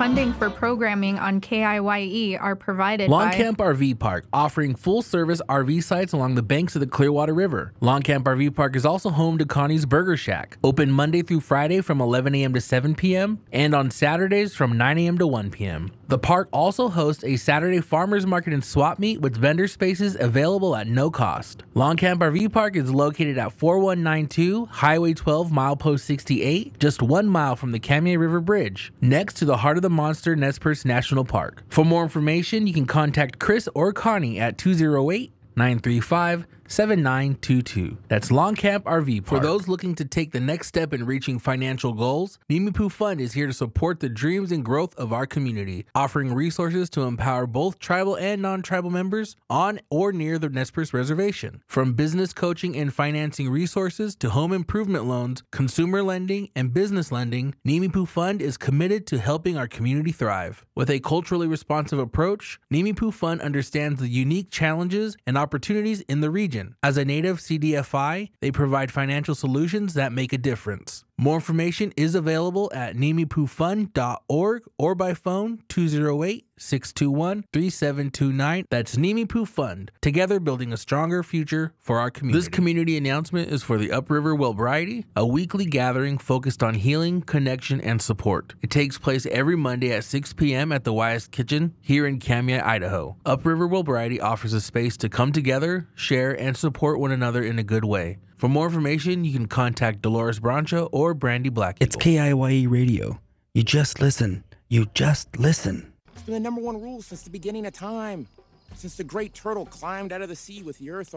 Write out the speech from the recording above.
funding for programming on KIYE are provided Long by Camp RV Park, offering full-service RV sites along the banks of the Clearwater River. Long Camp RV Park is also home to Connie's Burger Shack, open Monday through Friday from 11 a.m. to 7 p.m. and on Saturdays from 9 a.m. to 1 p.m. The park also hosts a Saturday farmers market and swap meet with vendor spaces available at no cost. Long Camp RV Park is located at 4192 Highway 12, milepost 68, just 1 mile from the Kamiah River Bridge, next to the Heart of the Monster Nez Perce National Park. For more information, you can contact Chris or Connie at 208-935-7922. That's Long Camp RV Park. For those looking to take the next step in reaching financial goals, Nimi Poo Fund is here to support the dreams and growth of our community, offering resources to empower both tribal and non-tribal members on or near the Nez Perce Reservation. From business coaching and financing resources to home improvement loans, consumer lending, and business lending, Nimi Poo Fund is committed to helping our community thrive. With a culturally responsive approach, Nimi Poo Fund understands the unique challenges and opportunities in the region. As a native CDFI, they provide financial solutions that make a difference. More information is available at nimipoofund.org or by phone 208-621-3729. That's Nimi Poo Fund, together building a stronger future for our community. This community announcement is for the Upriver Wellbriety, a weekly gathering focused on healing, connection, and support. It takes place every Monday at 6 p.m. at the Wyatt's Kitchen here in Kamiah, Idaho. Upriver Wellbriety offers a space to come together, share, and support one another in a good way. For more information, you can contact Dolores Brancha or Brandy Black. It's KIYE Radio. You just listen. You just listen. It's been the number one rule since the beginning of time. Since the great turtle climbed out of the sea with the earth